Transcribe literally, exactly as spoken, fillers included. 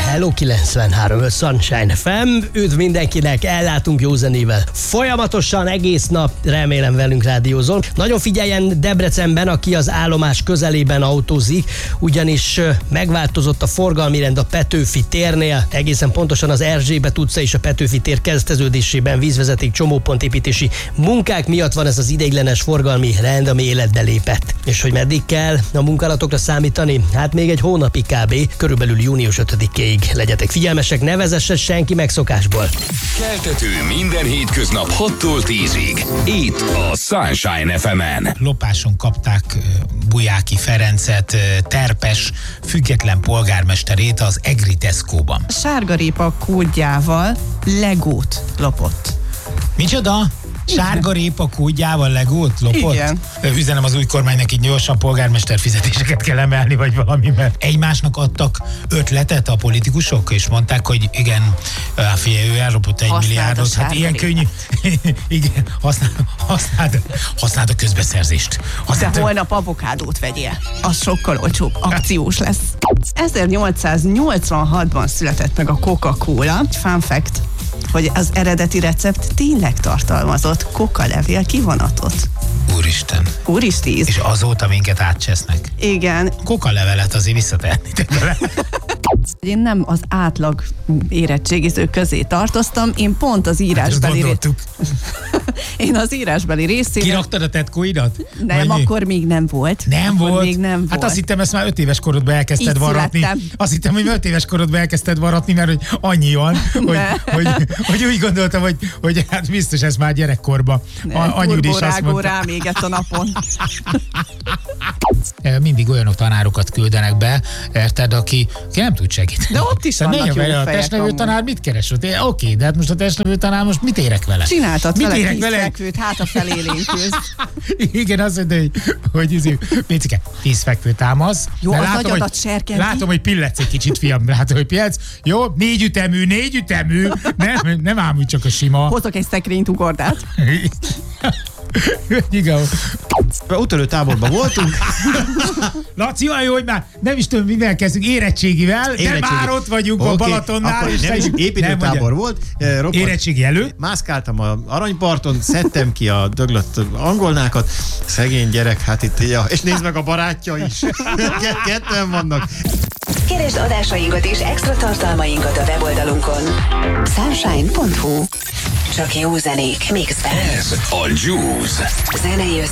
Hello kilencvenhárom, a Sunshine ef em. Üdv mindenkinek, ellátunk jó zenével. Folyamatosan egész nap remélem velünk rádiózol. Nagyon figyeljen Debrecenben, aki az állomás közelében autózik, ugyanis megváltozott a forgalmi rend a Petőfi térnél, egészen pontosan az Erzsébet utca és a Petőfi tér kezdeződésében vízvezeték csomópontépítési munkák miatt van ez az ideiglenes forgalmi rend, ami életbe lépett. És hogy meddig kell a munkálatokra számítani? Hát még egy hónapig kb. Körülbelül június ötödikéig. Legyetek figyelmesek, ne vezessen senki megszokásból. Keltető minden hétköznap hattól tízig. Itt a Sunshine ef emen. Lopáson kapták Bujáki Ferencet, terpes, független polgármesterét az Egri Tesco-ban. Sárgarépa kódjával legót lopott. Micsoda? Sárgarépa kódjával legót lopott? Igen. Üzenem az új kormánynak, így gyorsan polgármester fizetéseket kell emelni, vagy valami, mert egymásnak adtak ötletet a politikusok, és mondták, hogy igen, figyelj, ő ellopott egy milliárdot, hát ilyen könnyű. Igen, használd, használd, használd a közbeszerzést. Használd De holnap avokádót vegyél, az sokkal olcsóbb, akciós lesz. ezernyolcszáznyolcvanhatban született meg a Coca-Cola. Fun fact, hogy az eredeti recept tényleg tartalmazott kokalevél kivonatot. Úristen. Úristen. És azóta minket átcsesznek. Igen. Kokalevelet azért visszatehetnétek bele. Én nem az átlag érettségizők közé tartoztam, én pont az írásbeli hát részt. Én az írásbeli részére... Kiraktad a tetkóidat? Nem, Vagy akkor még nem volt. Nem akkor volt? Még nem hát volt. azt hittem, ezt már öt éves korodban elkezdted Így varratni. születtem. Azt hittem, hogy öt éves korodban elkezdted varratni, mert hogy annyi van, hogy, hogy, hogy úgy gondoltam, hogy, hogy hát biztos ez már gyerekkorban. Anyud is azt mondta. rám égett a napon. Mindig olyanok tanárokat küldenek be, érted, aki, aki nem tud segíteni. De ott is Tehát vannak ne jó a fejek testnevelő amúgy. tanár mit keres ott? É, Oké, de hát most a testnevelő tanár most mit érek vele? Csináltad mit vele érek tíz vele? fekvőt, hát a felélénkülsz. Igen, azt mondja, hogy, hogy izé, Pécike, tíz fekvő támasz. Jó, de az látom, agyadat hogy, serkenti. látom, hogy pilletsz egy kicsit, fiam. Látom, hogy pilletsz. Jó, négy ütemű, négy ütemű. Nem, nem ám úgy csak a sima. Hozok egy szekrényt ugordát. Igen. Úttörő táborban voltunk. Laci, olyan jó, hogy már nem is tudom, mivel kezdünk, érettségivel, Érettségi. de már ott vagyunk Okay, a Balatonnál. akkor És nem is építőtábor volt. Eh, roppant- Érettségi elő. Mászkáltam a aranyparton, szedtem ki a döglött angolnákat. Szegény gyerek, hát itt, ja, és nézd meg a barátja is. Ketten vannak. Keresd adásainkat és extra tartalmainkat a weboldalunkon. sunshine pont hu. Csak jó zenék mixben. Ez a Juice. Zenei